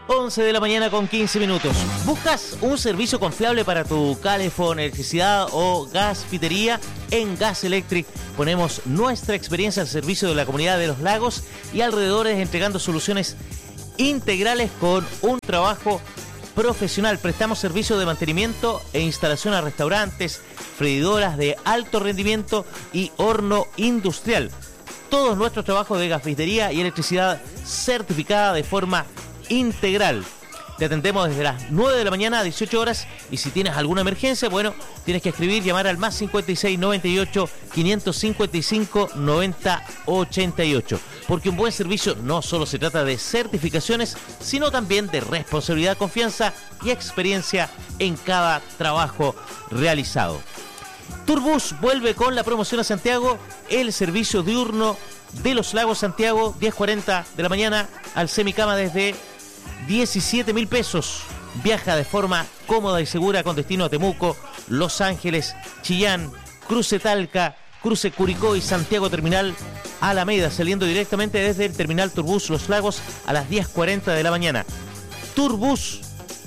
11 de la mañana con 15 minutos. ¿Buscas un servicio confiable para tu calefón, electricidad o gasfitería? En Gas Electric ponemos nuestra experiencia al servicio de la comunidad de Los Lagos y alrededores, entregando soluciones integrales con un trabajo profesional. Prestamos servicio de mantenimiento e instalación a restaurantes, freidoras de alto rendimiento y horno industrial. Todos nuestros trabajos de gasfitería y electricidad certificada de forma integral. Te atendemos desde las 9 de la mañana a 18 horas y si tienes alguna emergencia, bueno, tienes que escribir, llamar al más 56 98 555 90 88. Porque un buen servicio no solo se trata de certificaciones, sino también de responsabilidad, confianza y experiencia en cada trabajo realizado. Turbus vuelve con la promoción a Santiago, el servicio diurno de Los Lagos Santiago, 10:40 de la mañana al semicama desde 17.000 pesos. Viaja de forma cómoda y segura con destino a Temuco, Los Ángeles, Chillán, Cruce Talca, Cruce Curicó y Santiago Terminal Alameda, saliendo directamente desde el terminal Turbus Los Lagos a las 10:40 de la mañana. Turbus,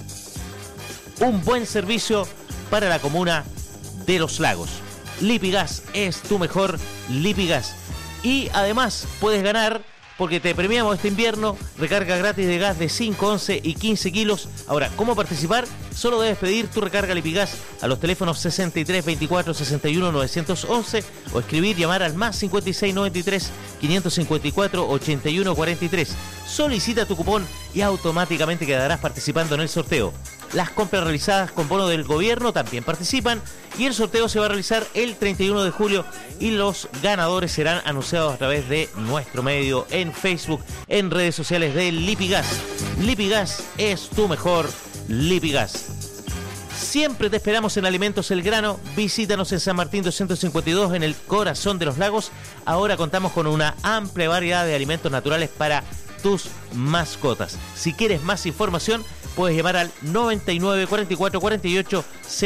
un buen servicio para la comuna de Los Lagos. Lipigas es tu mejor Lipigas. Y además puedes ganar, porque te premiamos este invierno, recarga gratis de gas de 5, 11 y 15 kilos. Ahora, ¿cómo participar? Solo debes pedir tu recarga Lipigas a los teléfonos 63 24 61 911 o escribir, llamar al más 56 93 554 81 43. Solicita tu cupón y automáticamente quedarás participando en el sorteo. Las compras realizadas con bono del gobierno también participan y el sorteo se va a realizar el 31 de julio y los ganadores serán anunciados a través de nuestro medio en Facebook, en redes sociales de Lipigas. Lipigas es tu mejor Lipigas. Siempre te esperamos en Alimentos El Grano. Visítanos en San Martín 252 en el corazón de Los Lagos. Ahora contamos con una amplia variedad de alimentos naturales para tus mascotas. Si quieres más información, puedes llamar al 99 44 48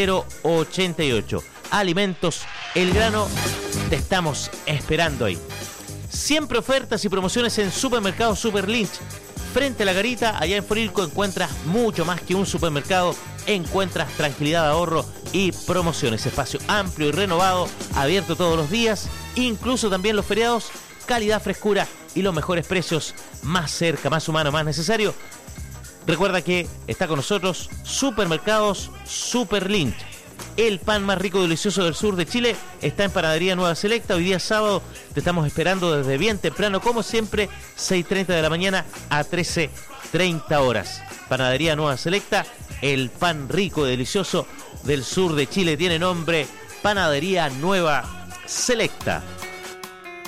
088. Alimentos El Grano, te estamos esperando ahí. Siempre ofertas y promociones en Supermercado Super Lynch. Frente a la garita, allá en Forilco, encuentras mucho más que un supermercado. Encuentras tranquilidad, ahorro y promociones. Espacio amplio y renovado, abierto todos los días, incluso también los feriados. Calidad, frescura y los mejores precios, más cerca, más humano, más necesario. Recuerda que está con nosotros Supermercados Super Lynch. El pan más rico y delicioso del sur de Chile está en Panadería Nueva Selecta. Hoy día sábado te estamos esperando desde bien temprano, como siempre, 6:30 de la mañana a 13:30 horas. Panadería Nueva Selecta, el pan rico y delicioso del sur de Chile tiene nombre Panadería Nueva Selecta.